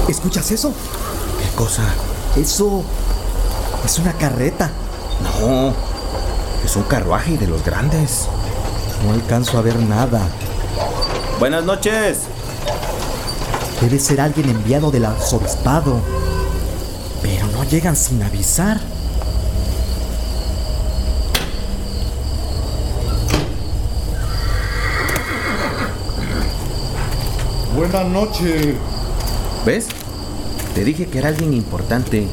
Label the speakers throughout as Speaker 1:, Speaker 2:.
Speaker 1: ¿Escuchas eso?
Speaker 2: ¿Qué cosa?
Speaker 1: Eso es una carreta.
Speaker 2: No, es un carruaje de los grandes.
Speaker 1: No alcanzo a ver nada.
Speaker 2: Buenas noches.
Speaker 1: Debe ser alguien enviado del arzobispado. Pero no llegan sin avisar.
Speaker 3: Buenas noches.
Speaker 2: ¿Ves? Te dije que era alguien importante.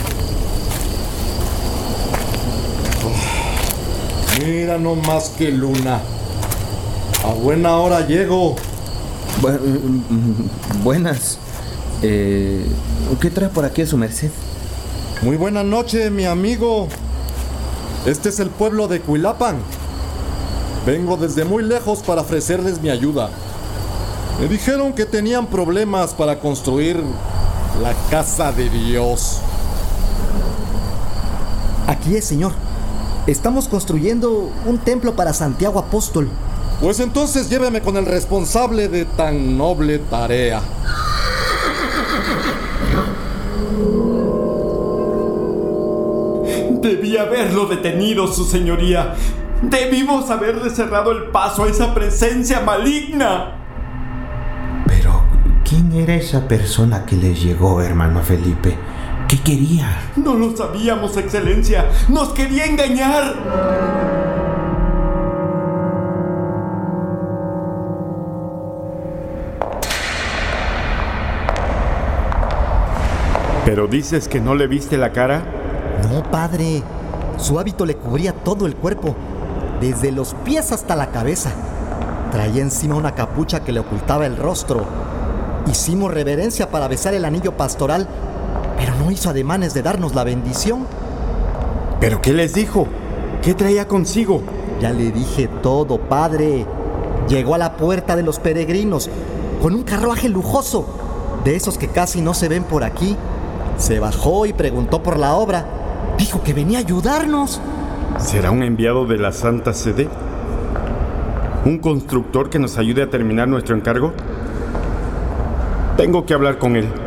Speaker 3: Mira nomás que luna. A buena hora llego.
Speaker 2: Buenas. ¿Qué trae por aquí a su merced?
Speaker 3: Muy buena noche, mi amigo. Este es el pueblo de Cuilapan. Vengo desde muy lejos para ofrecerles mi ayuda. Me dijeron que tenían problemas para construir la casa de Dios.
Speaker 1: Aquí es, señor. Estamos construyendo un templo para Santiago Apóstol.
Speaker 3: Pues entonces lléveme con el responsable de tan noble tarea.
Speaker 4: Debí haberlo detenido, su señoría. Debimos haberle cerrado el paso a esa presencia maligna.
Speaker 2: Pero, ¿quién era esa persona que les llegó, hermano Felipe? ¿Qué quería?
Speaker 4: No lo sabíamos, excelencia. Nos quería engañar. ¿Pero dices que no le viste la cara?
Speaker 1: No, padre. Su hábito le cubría todo el cuerpo, desde los pies hasta la cabeza. Traía encima una capucha que le ocultaba el rostro. Hicimos reverencia para besar el anillo pastoral, pero no hizo ademanes de darnos la bendición.
Speaker 4: ¿Pero qué les dijo? ¿Qué traía consigo?
Speaker 1: Ya le dije todo, padre. Llegó a la puerta de los peregrinos con un carruaje lujoso, de esos que casi no se ven por aquí. Se bajó y preguntó por la obra. Dijo que venía a ayudarnos.
Speaker 4: ¿Será un enviado de la Santa Sede? ¿Un constructor que nos ayude a terminar nuestro encargo? Tengo que hablar con él.